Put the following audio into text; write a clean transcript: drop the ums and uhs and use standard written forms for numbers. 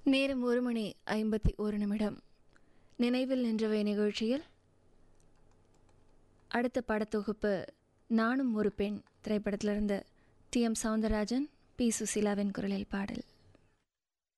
நேரம் 1:51. நினைவில் நின்றவை நிகழ்ச்சியில் அடுத்த படத்தொகுப்பு நானும் ஒரு பெண் திரைப்படத்திலிருந்து டி.எம். சௌந்தரராஜன், பி. சுசீலாவின் குரலில் பாடல்.